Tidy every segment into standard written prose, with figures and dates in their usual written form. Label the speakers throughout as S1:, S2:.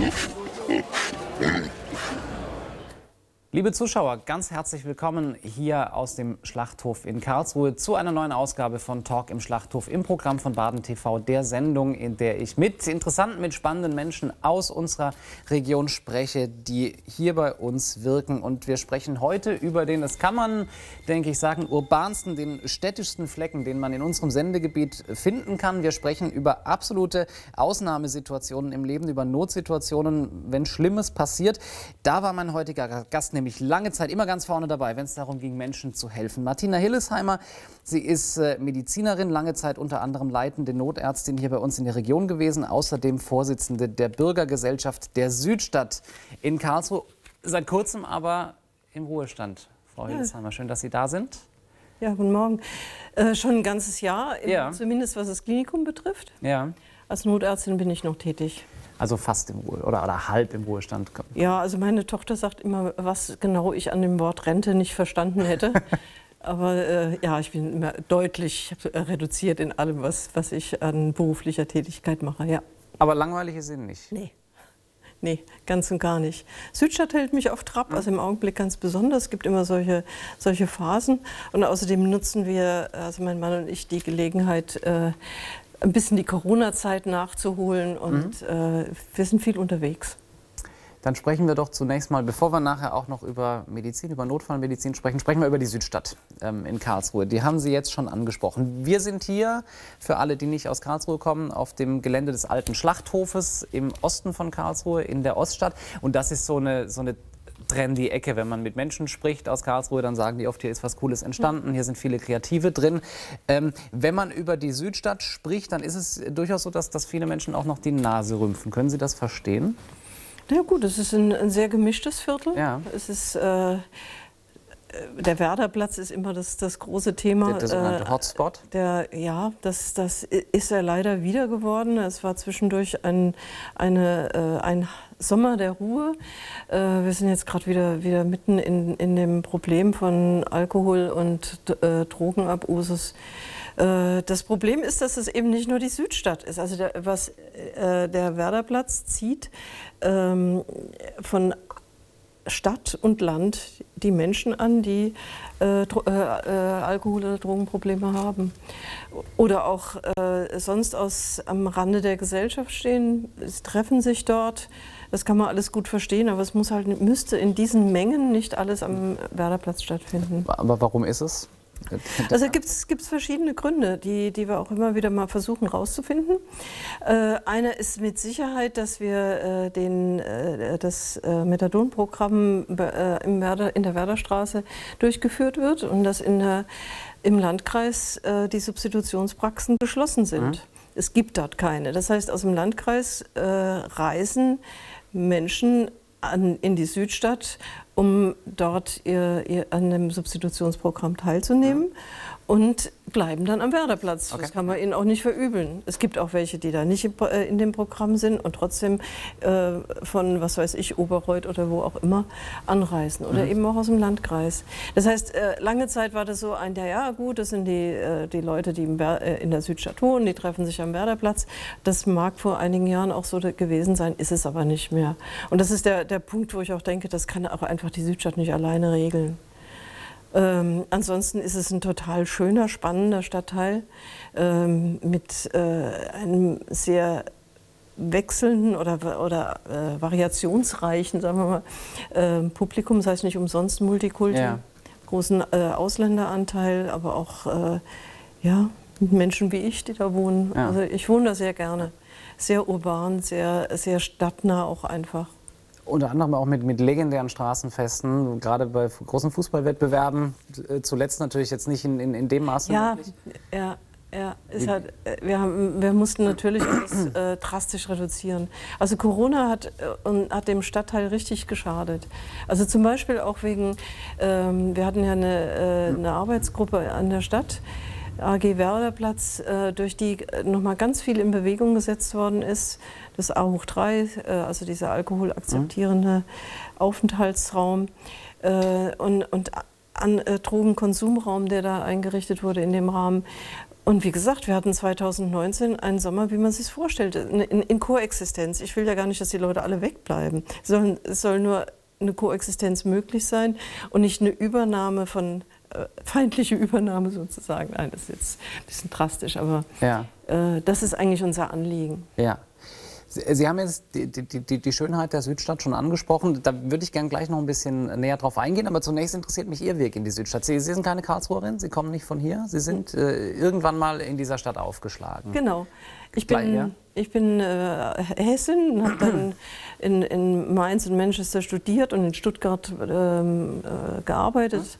S1: Liebe Zuschauer, ganz herzlich willkommen hier aus dem Schlachthof in Karlsruhe zu einer neuen Ausgabe von Talk im Schlachthof im Programm von Baden TV, der Sendung, in der ich mit interessanten, mit spannenden Menschen aus unserer Region spreche, die hier bei uns wirken. Und wir sprechen heute über den, das kann man, denke ich, sagen, urbansten, den städtischsten Flecken, den man in unserem Sendegebiet finden kann. Wir sprechen über absolute Ausnahmesituationen im Leben, über Notsituationen, wenn Schlimmes passiert. Da war mein heutiger Gast nämlich lange Zeit immer ganz vorne dabei, wenn es darum ging, Menschen zu helfen. Martina Hillesheimer, sie ist Medizinerin, lange Zeit unter anderem leitende Notärztin hier bei uns in der Region gewesen, außerdem Vorsitzende der Bürgergesellschaft der Südstadt in Karlsruhe, seit kurzem aber im Ruhestand. Frau Hillesheimer, schön, dass Sie da sind.
S2: Ja, guten Morgen. Schon ein ganzes Jahr, zumindest was das Klinikum betrifft.
S1: Ja.
S2: Als Notärztin bin ich noch tätig.
S1: Also fast im oder halb im Ruhestand.
S2: Ja, also meine Tochter sagt immer, was genau ich an dem Wort Rente nicht verstanden hätte. Aber ja, ich bin immer deutlich reduziert in allem, was ich an beruflicher Tätigkeit mache. Ja.
S1: Aber langweilig ist Ihnen nicht?
S2: Nee, ganz und gar nicht. Südstadt hält mich auf Trab, also im Augenblick ganz besonders. Es gibt immer solche Phasen. Und außerdem nutzen wir, also mein Mann und ich, die Gelegenheit, ein bisschen die Corona-Zeit nachzuholen und wir sind viel unterwegs.
S1: Dann sprechen wir doch zunächst mal, bevor wir nachher auch noch über Medizin, über Notfallmedizin sprechen wir über die Südstadt in Karlsruhe. Die haben Sie jetzt schon angesprochen. Wir sind hier, für alle, die nicht aus Karlsruhe kommen, auf dem Gelände des alten Schlachthofes im Osten von Karlsruhe, in der Oststadt. Und das ist so eine trendy Ecke. Wenn man mit Menschen spricht aus Karlsruhe, dann sagen die oft, hier ist was Cooles entstanden, hier sind viele Kreative drin. Wenn man über die Südstadt spricht, dann ist es durchaus so, dass viele Menschen auch noch die Nase rümpfen. Können Sie das verstehen?
S2: Ja gut, es ist ein sehr gemischtes Viertel.
S1: Ja.
S2: Es ist, der Werderplatz ist immer das große Thema.
S1: Der sogenannte Hotspot?
S2: Ja, das ist er leider wieder geworden. Es war zwischendurch ein Sommer der Ruhe. Wir sind jetzt gerade wieder mitten in dem Problem von Alkohol und Drogenabusus. Das Problem ist, dass es eben nicht nur die Südstadt ist. Also der Werderplatz zieht von Stadt und Land die Menschen an, die Alkohol- oder Drogenprobleme haben. Oder auch sonst am Rande der Gesellschaft stehen, sie treffen sich dort. Das kann man alles gut verstehen, aber es müsste in diesen Mengen nicht alles am Werderplatz stattfinden.
S1: Aber warum ist es?
S2: Also gibt's verschiedene Gründe, die wir auch immer wieder mal versuchen rauszufinden. Einer ist mit Sicherheit, dass wir das Methadon-Programm in der Werderstraße durchgeführt wird und dass im Landkreis die Substitutionspraxen geschlossen sind. Es gibt dort keine. Das heißt, aus dem Landkreis reisen Menschen in die Südstadt, um dort an dem Substitutionsprogramm teilzunehmen und bleiben dann am Werderplatz. Okay. Das kann man ihnen auch nicht verübeln. Es gibt auch welche, die da nicht in dem Programm sind und trotzdem von, was weiß ich, Oberreuth oder wo auch immer anreisen oder eben auch aus dem Landkreis. Das heißt, lange Zeit war das so ja gut, das sind die Leute, die in der Südstadt wohnen, die treffen sich am Werderplatz. Das mag vor einigen Jahren auch so gewesen sein, ist es aber nicht mehr. Und das ist der Punkt, wo ich auch denke, das kann auch einfach die Südstadt nicht alleine regeln. Ansonsten ist es ein total schöner, spannender Stadtteil mit einem sehr wechselnden oder variationsreichen, sagen wir mal, Publikum. Das heißt nicht umsonst Multikulti, großen Ausländeranteil, aber auch Menschen wie ich, die da wohnen. Ja. Also ich wohne da sehr gerne. Sehr urban, sehr, sehr stadtnah auch einfach.
S1: Unter anderem auch mit legendären Straßenfesten, gerade bei großen Fußballwettbewerben, zuletzt natürlich jetzt nicht in dem Maße möglich.
S2: Ja, wir mussten natürlich alles drastisch reduzieren. Also Corona hat dem Stadtteil richtig geschadet. Also zum Beispiel auch wegen, wir hatten ja eine Arbeitsgruppe an der Stadt, AG Werderplatz, durch die nochmal ganz viel in Bewegung gesetzt worden ist. Das A3, also dieser alkoholakzeptierende Aufenthaltsraum und Drogenkonsumraum, der da eingerichtet wurde in dem Rahmen. Und wie gesagt, wir hatten 2019 einen Sommer, wie man sich vorstellt, in Koexistenz. Ich will ja gar nicht, dass die Leute alle wegbleiben. Es soll nur eine Koexistenz möglich sein und nicht eine Übernahme von feindliche Übernahme sozusagen. Nein, das ist jetzt ein bisschen drastisch, aber ja. Das ist eigentlich unser Anliegen.
S1: Ja. Sie haben jetzt die Schönheit der Südstadt schon angesprochen. Da würde ich gerne gleich noch ein bisschen näher drauf eingehen. Aber zunächst interessiert mich Ihr Weg in die Südstadt. Sie sind keine Karlsruherin, Sie kommen nicht von hier. Sie sind irgendwann mal in dieser Stadt aufgeschlagen.
S2: Genau. Ich bin Hessin und habe dann in Mainz und Manchester studiert und in Stuttgart gearbeitet.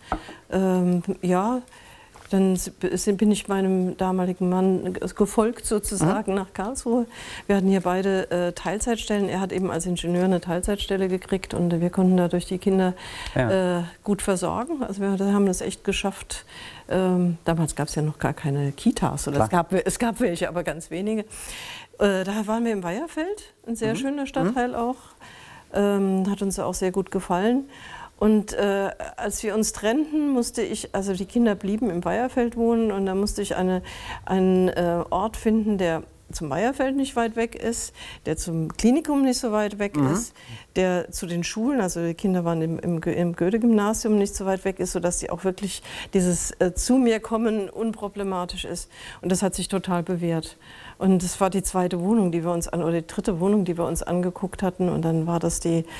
S2: Ja. Dann bin ich meinem damaligen Mann gefolgt sozusagen nach Karlsruhe. Wir hatten hier beide Teilzeitstellen. Er hat eben als Ingenieur eine Teilzeitstelle gekriegt und wir konnten dadurch die Kinder gut versorgen. Also wir haben das echt geschafft. Damals gab es ja noch gar keine Kitas. Oder es gab welche, aber ganz wenige. Da waren wir im Weiherfeld, ein sehr schöner Stadtteil auch. Hat uns auch sehr gut gefallen. Und als wir uns trennten, also die Kinder blieben im Weiherfeld wohnen und da musste ich einen Ort finden, der zum Weiherfeld nicht weit weg ist, der zum Klinikum nicht so weit weg ist, der zu den Schulen, also die Kinder waren im Goethe-Gymnasium nicht so weit weg ist, sodass sie auch wirklich dieses zu mir kommen unproblematisch ist. Und das hat sich total bewährt. Und das war die zweite Wohnung, die wir uns oder die dritte Wohnung, die wir uns angeguckt hatten. Und dann war das wir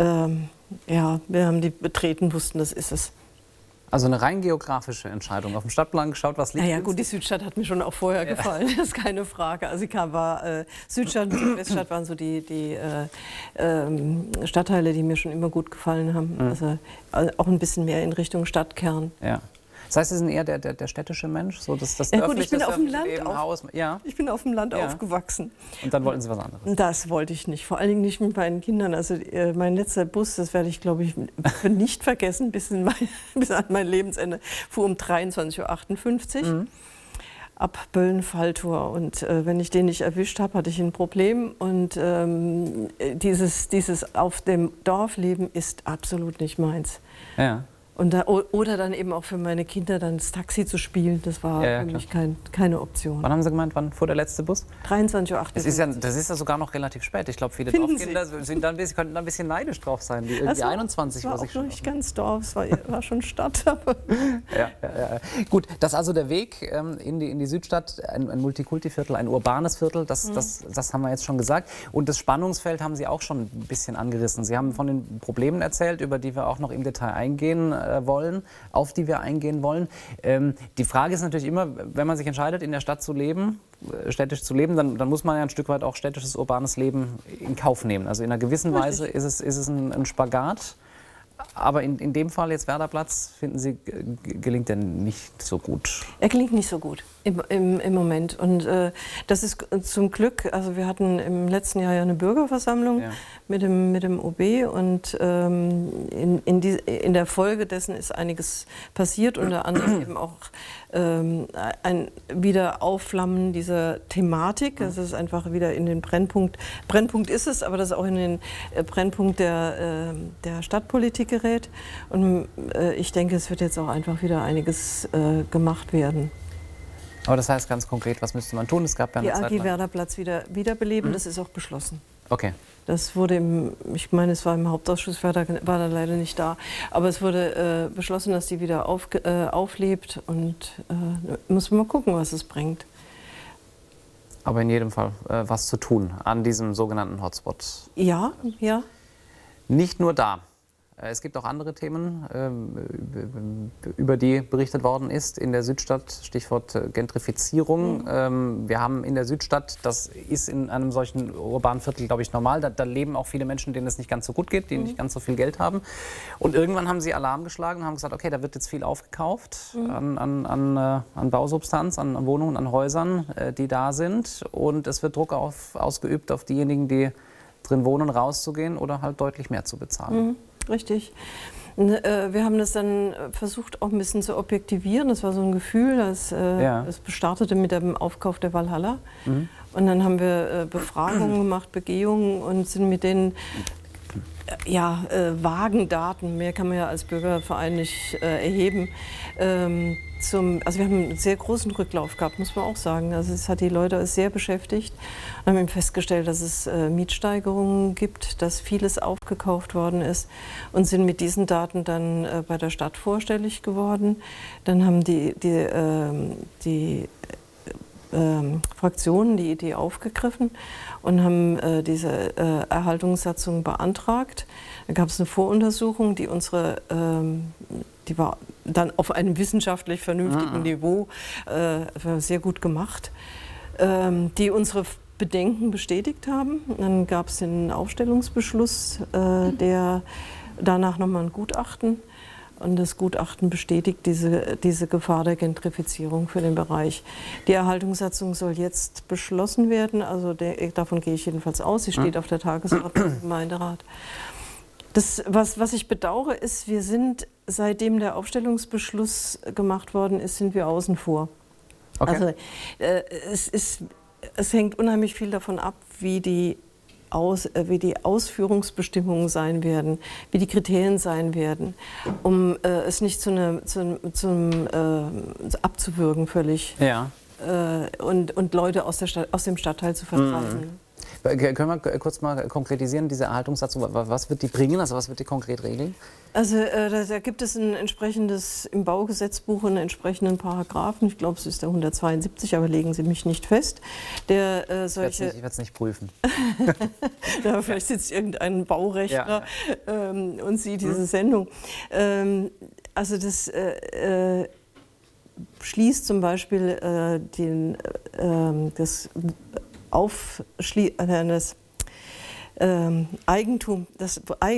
S2: haben die betreten, wussten, das ist es.
S1: Also eine rein geografische Entscheidung. Auf dem Stadtplan geschaut, was liegt.
S2: Ja, gut, die Südstadt hat mir schon auch vorher gefallen, das ist keine Frage. Also Südstadt und Südweststadt waren so die Stadtteile, die mir schon immer gut gefallen haben. Also auch ein bisschen mehr in Richtung Stadtkern. Ja.
S1: Das heißt, Sie sind eher der städtische Mensch? So das
S2: ja, gut, ich bin auf dem Land, ich bin auf dem Land aufgewachsen.
S1: Und dann wollten Sie was anderes?
S2: Das wollte ich nicht, vor allen Dingen nicht mit meinen Kindern. Also mein letzter Bus, das werde ich, glaube ich, nicht vergessen, bis an mein Lebensende, fuhr um 23:58 Uhr. Ab Böllen-Falltor. Und wenn ich den nicht erwischt habe, hatte ich ein Problem. Und dieses auf dem Dorfleben ist absolut nicht meins. Ja. Oder dann eben auch für meine Kinder dann das Taxi zu spielen, das war für mich keine Option.
S1: Wann haben Sie gemeint, wann fuhr der letzte Bus?
S2: 23:58 Uhr.
S1: Das ist ja sogar noch relativ spät. Ich glaube, viele Dorfkinder könnten da ein bisschen neidisch drauf sein, die irgendwie 21
S2: Uhr sich schon. Das war auch nicht ganz Dorf, es war schon Stadt.
S1: Ja. Gut, das ist also der Weg in die Südstadt, ein Multikulti-Viertel, ein urbanes Viertel, das haben wir jetzt schon gesagt. Und das Spannungsfeld haben Sie auch schon ein bisschen angerissen. Sie haben von den Problemen erzählt, über die wir auch noch im Detail eingehen wollen, auf die wir eingehen wollen. Die Frage ist natürlich immer, wenn man sich entscheidet, in der Stadt zu leben, städtisch zu leben, dann muss man ja ein Stück weit auch städtisches, urbanes Leben in Kauf nehmen. Also in einer gewissen Weise ist es ein Spagat. Aber in dem Fall jetzt Werderplatz, finden Sie, gelingt der nicht so gut? Er
S2: gelingt nicht so gut im Moment. Und das ist zum Glück, also wir hatten im letzten Jahr ja eine Bürgerversammlung mit dem OB und in der Folge dessen ist einiges passiert, unter anderem eben auch ein Wiederaufflammen dieser Thematik. Das ist einfach wieder in den Brennpunkt ist es, aber das ist auch in den Brennpunkt der Stadtpolitik gerät. Und ich denke, es wird jetzt auch einfach wieder einiges gemacht werden.
S1: Aber das heißt ganz konkret, was müsste man tun? Es gab ja eine
S2: Zeit lang. Die AG Werderplatz wiederbeleben, das ist auch beschlossen.
S1: Okay.
S2: Das wurde ich meine, es war im Hauptausschuss, war da leider nicht da, aber es wurde beschlossen, dass die wieder auflebt und muss man mal gucken, was es bringt.
S1: Aber in jedem Fall was zu tun an diesem sogenannten Hotspot.
S2: Ja.
S1: Nicht nur da. Es gibt auch andere Themen, über die berichtet worden ist in der Südstadt, Stichwort Gentrifizierung. Wir haben in der Südstadt, das ist in einem solchen urbanen Viertel, glaube ich, normal, da leben auch viele Menschen, denen es nicht ganz so gut geht, die nicht ganz so viel Geld haben. Und irgendwann haben sie Alarm geschlagen und haben gesagt, okay, da wird jetzt viel aufgekauft an Bausubstanz, an Wohnungen, an Häusern, die da sind. Und es wird Druck ausgeübt auf diejenigen, die drin wohnen, rauszugehen oder halt deutlich mehr zu bezahlen.
S2: Richtig. Wir haben das dann versucht, auch ein bisschen zu objektivieren. Das war so ein Gefühl, es startete mit dem Aufkauf der Walhalla. Und dann haben wir Befragungen gemacht, Begehungen und sind mit denen Ja, vagen Daten, mehr kann man ja als Bürgerverein nicht erheben. Also wir haben einen sehr großen Rücklauf gehabt, muss man auch sagen. Also es hat die Leute sehr beschäftigt. Wir haben eben festgestellt, dass es Mietsteigerungen gibt, dass vieles aufgekauft worden ist und sind mit diesen Daten dann bei der Stadt vorstellig geworden. Dann haben die Fraktionen die Idee aufgegriffen und haben diese Erhaltungssatzung beantragt. Da gab es eine Voruntersuchung, die war dann auf einem wissenschaftlich vernünftigen Niveau sehr gut gemacht, die unsere Bedenken bestätigt haben. Dann gab es den Aufstellungsbeschluss, der danach nochmal ein Gutachten. Und das Gutachten bestätigt diese Gefahr der Gentrifizierung für den Bereich. Die Erhaltungssatzung soll jetzt beschlossen werden, also davon gehe ich jedenfalls aus. Sie steht auf der Tagesordnung im Gemeinderat. Was ich bedauere, ist, wir sind, seitdem der Aufstellungsbeschluss gemacht worden ist, sind wir außen vor. Okay. Also es hängt unheimlich viel davon ab, wie die Ausführungsbestimmungen sein werden, wie die Kriterien sein werden, um es nicht abzuwürgen völlig, ja. Und Leute aus dem Stadtteil zu vertreiben.
S1: Können wir kurz mal konkretisieren, diese Erhaltungssatzung, was wird die bringen, also was wird die konkret regeln?
S2: Also da gibt es ein entsprechendes, im Baugesetzbuch einen entsprechenden Paragraphen, ich glaube es ist der 172, aber legen Sie mich nicht fest. Ich werde
S1: es nicht prüfen.
S2: Ja, vielleicht sitzt irgendein Baurechner und sieht diese Sendung. Also das schließt zum Beispiel das Eigentum, dass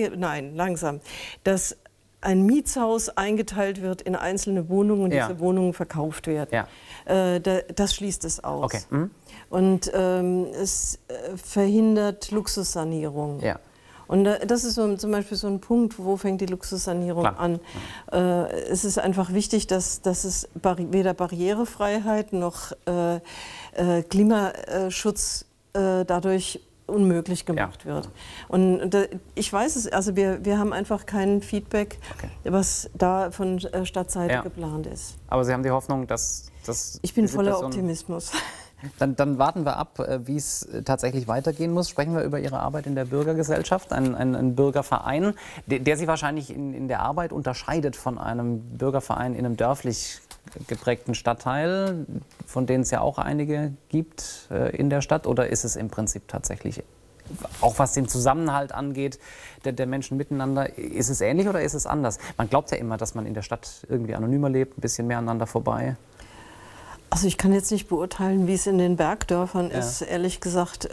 S2: ein Mietshaus eingeteilt wird in einzelne Wohnungen und diese Wohnungen verkauft werden. Ja. Das schließt es aus. Okay. Und es verhindert Luxussanierung. Ja. Und das ist zum Beispiel so ein Punkt, wo fängt die Luxussanierung an. Es ist einfach wichtig, dass es weder Barrierefreiheit noch Klimaschutz dadurch unmöglich gemacht wird. Und ich weiß es, also wir haben einfach kein Feedback, was da von Stadtseite geplant ist.
S1: Aber Sie haben die Hoffnung, dass das...
S2: Ich bin voller Optimismus.
S1: Dann warten wir ab, wie es tatsächlich weitergehen muss. Sprechen wir über Ihre Arbeit in der Bürgergesellschaft, ein Bürgerverein, der Sie wahrscheinlich in der Arbeit unterscheidet von einem Bürgerverein in einem dörflich geprägten Stadtteil, von denen es ja auch einige gibt in der Stadt. Oder ist es im Prinzip tatsächlich, auch was den Zusammenhalt angeht, der Menschen miteinander, ist es ähnlich oder ist es anders? Man glaubt ja immer, dass man in der Stadt irgendwie anonymer lebt, ein bisschen mehr aneinander vorbei.
S2: Also ich kann jetzt nicht beurteilen, wie es in den Bergdörfern ist, ehrlich gesagt.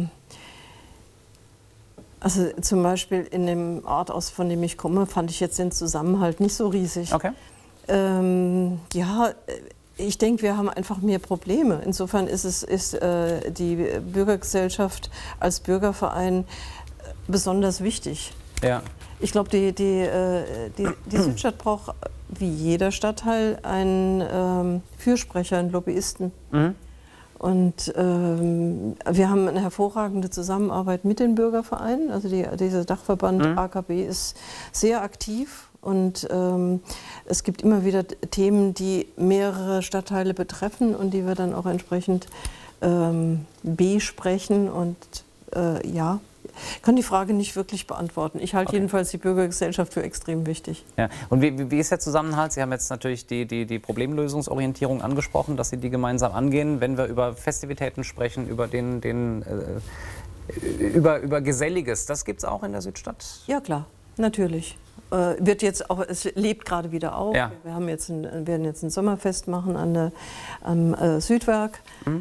S2: Also zum Beispiel in dem Ort, von dem ich komme, fand ich jetzt den Zusammenhalt nicht so riesig. Okay. Ja, ich denke, wir haben einfach mehr Probleme. Insofern ist die Bürgergesellschaft als Bürgerverein besonders wichtig. Ja. Ich glaube, die Südstadt braucht wie jeder Stadtteil einen Fürsprecher, einen Lobbyisten. Und wir haben eine hervorragende Zusammenarbeit mit den Bürgervereinen. Also dieser Dachverband AKB ist sehr aktiv. Und es gibt immer wieder Themen, die mehrere Stadtteile betreffen und die wir dann auch entsprechend besprechen. Und ja, ich kann die Frage nicht wirklich beantworten. Ich halte jedenfalls die Bürgergesellschaft für extrem wichtig.
S1: Ja. Und wie ist der Zusammenhalt? Sie haben jetzt natürlich die Problemlösungsorientierung angesprochen, dass Sie die gemeinsam angehen. Wenn wir über Festivitäten sprechen, über über Geselliges, das gibt es auch in der Südstadt?
S2: Ja, klar, natürlich. Es lebt gerade wieder auf. Ja. Wir werden jetzt ein Sommerfest machen am Südwerk.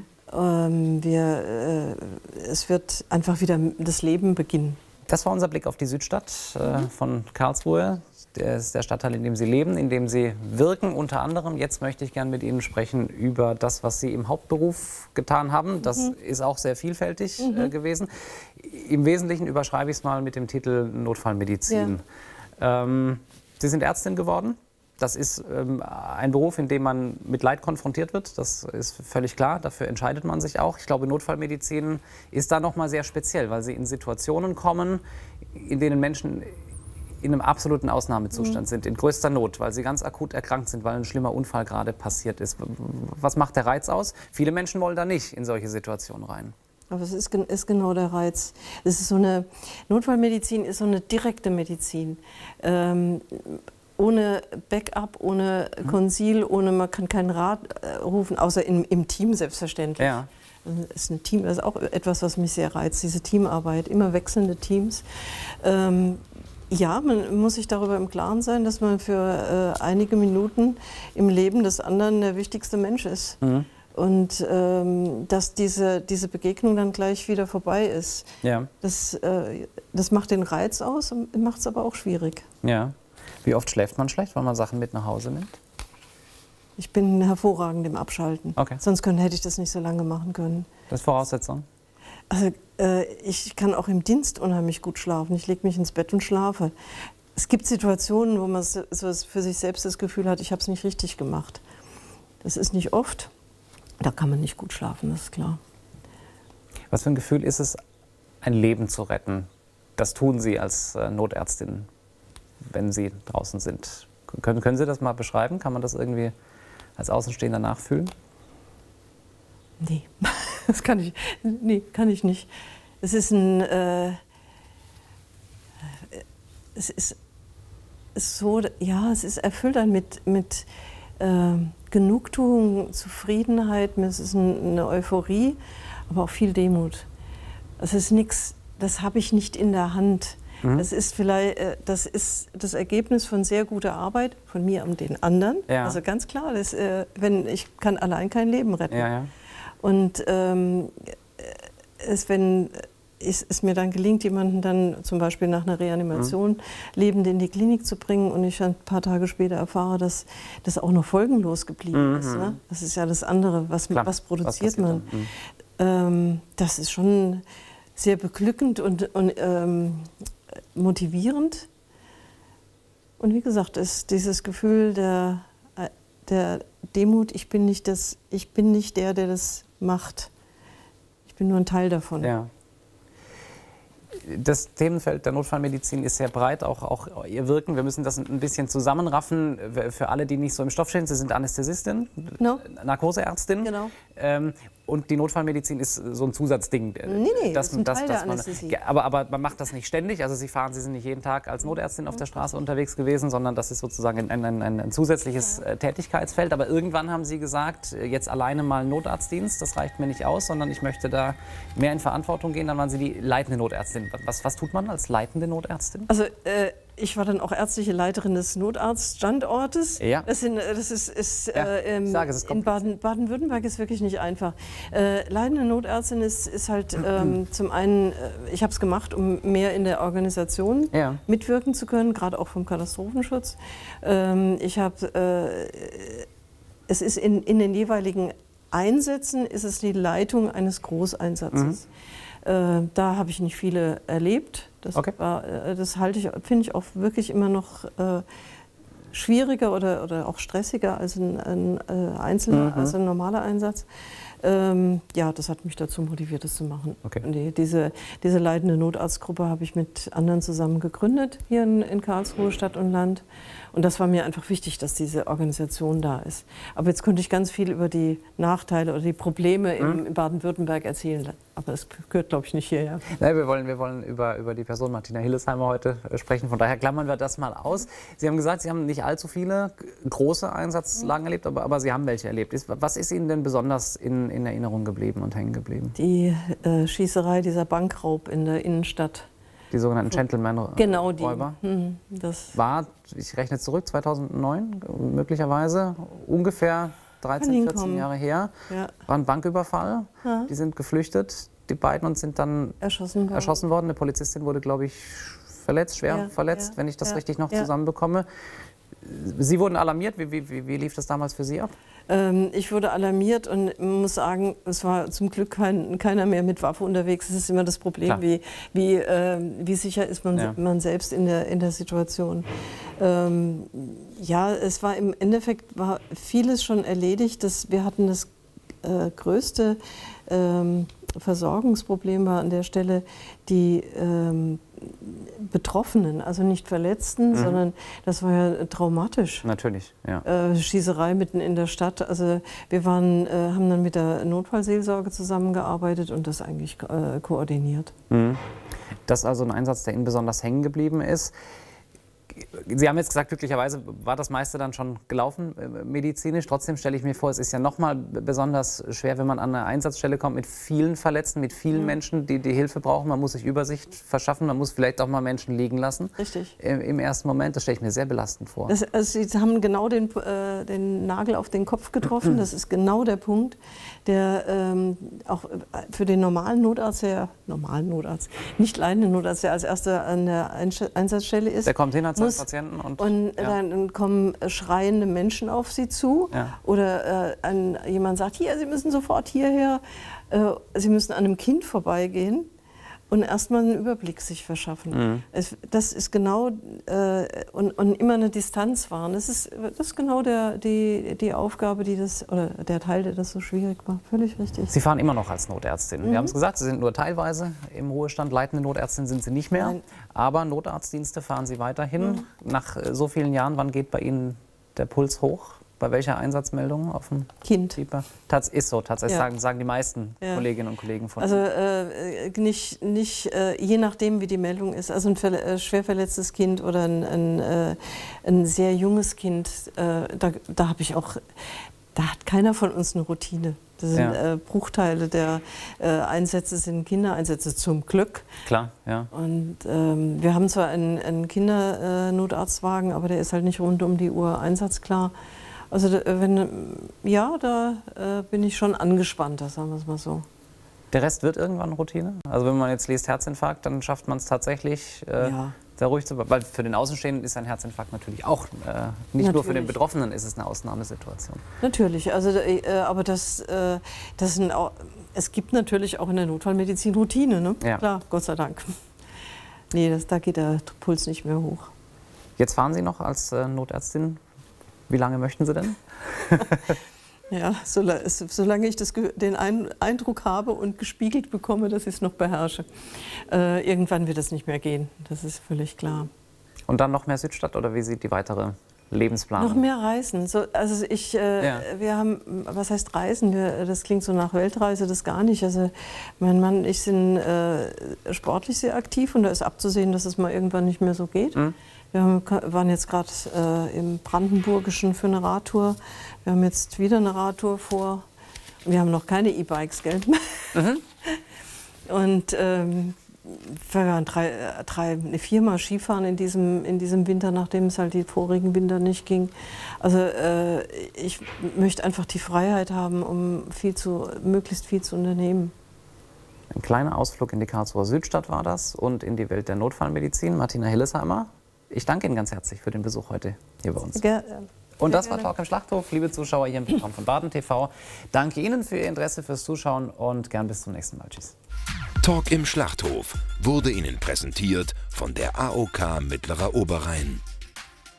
S2: Es wird einfach wieder das Leben beginnen.
S1: Das war unser Blick auf die Südstadt von Karlsruhe. Das ist der Stadtteil, in dem Sie leben, in dem Sie wirken, unter anderem. Jetzt möchte ich gerne mit Ihnen sprechen über das, was Sie im Hauptberuf getan haben. Das ist auch sehr vielfältig gewesen. Im Wesentlichen überschreibe ich es mal mit dem Titel Notfallmedizin. Ja. Sie sind Ärztin geworden. Das ist ein Beruf, in dem man mit Leid konfrontiert wird. Das ist völlig klar. Dafür entscheidet man sich auch. Ich glaube, Notfallmedizin ist da noch mal sehr speziell, weil sie in Situationen kommen, in denen Menschen in einem absoluten Ausnahmezustand sind, in größter Not, weil sie ganz akut erkrankt sind, weil ein schlimmer Unfall gerade passiert ist. Was macht der Reiz aus? Viele Menschen wollen da nicht in solche Situationen rein.
S2: Aber es ist genau der Reiz. Es ist so eine Notfallmedizin ist so eine direkte Medizin. Ohne Backup, ohne Konsil, man kann keinen Rat rufen, außer im Team selbstverständlich.
S1: Ja.
S2: Das ist das ist auch etwas, was mich sehr reizt, diese Teamarbeit, immer wechselnde Teams. Ja, man muss sich darüber im Klaren sein, dass man für einige Minuten im Leben des anderen der wichtigste Mensch ist. Und dass diese Begegnung dann gleich wieder vorbei ist.
S1: Ja.
S2: Das macht den Reiz aus und macht es aber auch schwierig.
S1: Ja. Wie oft schläft man schlecht, weil man Sachen mit nach Hause nimmt?
S2: Ich bin hervorragend im Abschalten.
S1: Okay.
S2: Sonst hätte ich das nicht so lange machen können.
S1: Das ist Voraussetzung?
S2: Also ich kann auch im Dienst unheimlich gut schlafen. Ich lege mich ins Bett und schlafe. Es gibt Situationen, wo man so für sich selbst das Gefühl hat, ich habe es nicht richtig gemacht. Das ist nicht oft. Da kann man nicht gut schlafen, das ist klar.
S1: Was für ein Gefühl ist es, ein Leben zu retten? Das tun Sie als Notärztin, wenn Sie draußen sind. Können Sie das mal beschreiben? Kann man das irgendwie als Außenstehender nachfühlen?
S2: Nee, das kann ich nicht. Es ist so, ja, es erfüllt einen mit Genugtuung, Zufriedenheit, es ist eine Euphorie, aber auch viel Demut. Es ist nichts, das habe ich nicht in der Hand. Das ist das ist das Ergebnis von sehr guter Arbeit von mir und den anderen.
S1: Ja.
S2: Also ganz klar, ich kann allein kein Leben retten.
S1: Ja, ja.
S2: Und wenn es mir dann gelingt, jemanden dann zum Beispiel nach einer Reanimation lebend in die Klinik zu bringen und ich ein paar Tage später erfahre, dass das auch noch folgenlos geblieben ist. Ne? Das ist ja das andere, was produziert man. Das ist schon sehr beglückend und motivierend. Und wie gesagt, ist dieses Gefühl der Demut, ich bin nicht der das macht. Ich bin nur ein Teil davon.
S1: Ja. Das Themenfeld der Notfallmedizin ist sehr breit, auch Ihr Wirken. Wir müssen das ein bisschen zusammenraffen. Für alle, die nicht so im Stoff stehen, Sie sind Anästhesistin,
S2: No.
S1: Narkoseärztin.
S2: Genau.
S1: Und die Notfallmedizin ist so ein Zusatzding.
S2: Nee, das ist ein Teil der Anästhesie.
S1: Aber man macht das nicht ständig. Also Sie sind nicht jeden Tag als Notärztin auf der Straße unterwegs gewesen, sondern das ist sozusagen ein zusätzliches Tätigkeitsfeld. Aber irgendwann haben Sie gesagt, jetzt alleine mal Notarztdienst, das reicht mir nicht aus, sondern ich möchte da mehr in Verantwortung gehen. Dann waren Sie die leitende Notärztin. Was tut man als leitende Notärztin?
S2: Also ich war dann auch ärztliche Leiterin des Notarztstandortes.
S1: Ja.
S2: In Baden-Württemberg ist wirklich nicht einfach. Leitende Notärztin ist halt zum einen, ich habe es gemacht, um mehr in der Organisation mitwirken zu können, gerade auch vom Katastrophenschutz. Es ist in den jeweiligen Einsätzen ist es die Leitung eines Großeinsatzes. Da habe ich nicht viele erlebt. Das finde ich auch wirklich immer noch schwieriger oder auch stressiger als ein einzelner, als ein normaler Einsatz. Ja, das hat mich dazu motiviert, das zu machen. Okay. Diese leitende Notarztgruppe habe ich mit anderen zusammen gegründet, hier in Karlsruhe, Stadt und Land. Und das war mir einfach wichtig, dass diese Organisation da ist. Aber jetzt könnte ich ganz viel über die Nachteile oder die Probleme in Baden-Württemberg erzählen. Aber das gehört, glaube ich, nicht hierher.
S1: Nein, wir wollen über die Person Martina Hillesheimer heute sprechen. Von daher klammern wir das mal aus. Sie haben gesagt, Sie haben nicht allzu viele große Einsatzlagen erlebt, aber Sie haben welche erlebt. Was ist Ihnen denn besonders in Erinnerung geblieben und hängen geblieben?
S2: Die Schießerei, dieser Bankraub in der Innenstadt.
S1: Die sogenannten Gentleman-Räuber?
S2: Genau, die. Das
S1: war, ich rechne zurück, 2009 möglicherweise, ungefähr 13, 14 Jahre her. Ja. War ein Banküberfall. Ja. Die sind geflüchtet, die beiden, und sind dann erschossen worden. Eine Polizistin wurde, glaube ich, schwer verletzt, wenn ich das richtig noch zusammenbekomme. Sie wurden alarmiert. Wie lief das damals für Sie ab?
S2: Ich wurde alarmiert und muss sagen, es war zum Glück keiner mehr mit Waffe unterwegs. Es ist immer das Problem, wie sicher ist man selbst in der Situation. Ja, es war im Endeffekt war vieles schon erledigt. Wir hatten das größte Versorgungsproblem war an der Stelle die Betroffenen, also nicht Verletzten, sondern das war ja traumatisch.
S1: Natürlich, ja.
S2: Schießerei mitten in der Stadt. Also wir haben dann mit der Notfallseelsorge zusammengearbeitet und das eigentlich koordiniert.
S1: Das ist also ein Einsatz, der Ihnen besonders hängen geblieben ist. Sie haben jetzt gesagt, glücklicherweise war das meiste dann schon gelaufen medizinisch. Trotzdem stelle ich mir vor, es ist ja noch mal besonders schwer, wenn man an eine Einsatzstelle kommt mit vielen Verletzten, mit vielen Menschen, die Hilfe brauchen. Man muss sich Übersicht verschaffen, man muss vielleicht auch mal Menschen liegen lassen.
S2: Richtig.
S1: Im ersten Moment, das stelle ich mir sehr belastend vor.
S2: Sie haben genau den Nagel auf den Kopf getroffen. Das ist genau der Punkt, der auch für den normalen Notarzt, nicht leidenden Notarzt, der als erster an der Einsatzstelle ist.
S1: Der kommt hin, hat seinen Patienten und
S2: dann kommen schreiende Menschen auf Sie zu oder jemand sagt, hier, Sie müssen sofort hierher, Sie müssen an einem Kind vorbeigehen und erstmal einen Überblick sich verschaffen. Das ist genau und immer eine Distanz wahren. Das ist genau die Aufgabe, oder der Teil, der das so schwierig war. Völlig richtig.
S1: Sie fahren immer noch als Notärztin. Wir haben es gesagt, Sie sind nur teilweise im Ruhestand. Leitende Notärztin sind Sie nicht mehr.
S2: Nein.
S1: Aber Notarztdienste fahren Sie weiterhin. Nach so vielen Jahren, wann geht bei Ihnen der Puls hoch? Bei welcher Einsatzmeldung auf dem
S2: Kind?
S1: Ist so, tatsächlich sagen die meisten Kolleginnen und Kollegen von
S2: Also nicht je nachdem, wie die Meldung ist. Also ein schwer verletztes Kind oder ein sehr junges Kind, da hat keiner von uns eine Routine. Das sind Bruchteile der Einsätze, sind Kindereinsätze zum Glück.
S1: Klar, ja.
S2: Und wir haben zwar einen Kindernotarztwagen, aber der ist halt nicht rund um die Uhr einsatzklar. Also da bin ich schon angespannter, sagen wir es mal so.
S1: Der Rest wird irgendwann Routine? Also wenn man jetzt liest Herzinfarkt, dann schafft man es tatsächlich, sehr ruhig zu bleiben. Weil für den Außenstehenden ist ein Herzinfarkt natürlich auch, nicht nur für den Betroffenen ist es eine Ausnahmesituation.
S2: Natürlich, also, aber es gibt natürlich auch in der Notfallmedizin Routine, ne?
S1: Ja.
S2: Klar, Gott sei Dank. Nee, da geht der Puls nicht mehr hoch.
S1: Jetzt fahren Sie noch als Notärztin. Wie lange möchten Sie denn?
S2: Ja, solange ich den Eindruck habe und gespiegelt bekomme, dass ich es noch beherrsche. Irgendwann wird es nicht mehr gehen, das ist völlig klar.
S1: Und dann noch mehr Südstadt oder wie sieht die weitere Lebensplanung?
S2: Noch mehr Reisen. Also wir haben, was heißt Reisen? Das klingt so nach Weltreise, das gar nicht. Also mein Mann und ich sind sportlich sehr aktiv und da ist abzusehen, dass es mal irgendwann nicht mehr so geht. Wir waren jetzt gerade im Brandenburgischen für eine Radtour. Wir haben jetzt wieder eine Radtour vor. Wir haben noch keine E-Bikes, gell? Und wir waren viermal Skifahren in diesem Winter, nachdem es halt die vorigen Winter nicht ging. Also ich möchte einfach die Freiheit haben, um möglichst viel zu unternehmen.
S1: Ein kleiner Ausflug in die Karlsruher Südstadt war das und in die Welt der Notfallmedizin. Martina Hillesheimer, ich danke Ihnen ganz herzlich für den Besuch heute hier bei uns. Und das war Talk im Schlachthof. Liebe Zuschauer hier im Programm von Baden TV. Danke Ihnen für Ihr Interesse, fürs Zuschauen und gern bis zum nächsten Mal. Tschüss.
S3: Talk im Schlachthof wurde Ihnen präsentiert von der AOK Mittlerer Oberrhein.